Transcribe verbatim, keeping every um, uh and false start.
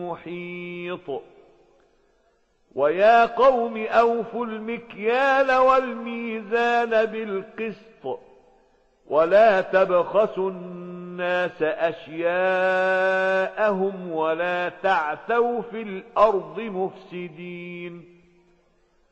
محيط ويا قوم أوفوا المكيال والميزان بالقسط ولا تبخسوا الناس أشياءهم ولا تعثوا في الأرض مفسدين